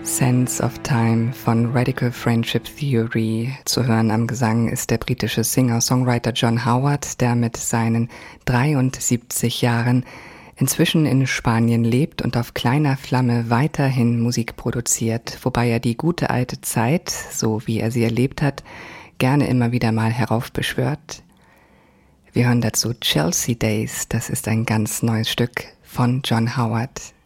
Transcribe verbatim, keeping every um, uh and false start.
Sense of Time von Radical Friendship Theory. Zu hören am Gesang ist der britische Singer-Songwriter John Howard, der mit seinen dreiundsiebzig Jahren inzwischen in Spanien lebt und auf kleiner Flamme weiterhin Musik produziert, wobei er die gute alte Zeit, so wie er sie erlebt hat, gerne immer wieder mal heraufbeschwört. Wir hören dazu Chelsea Days, das ist ein ganz neues Stück von John Howard.